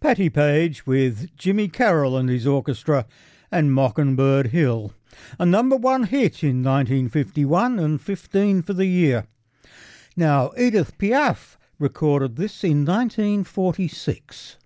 Patti Page with Jimmy Carroll and his orchestra and Mockingbird Hill, a number one hit in 1951 and 15 for the year. Now, Edith Piaf recorded this in 1946.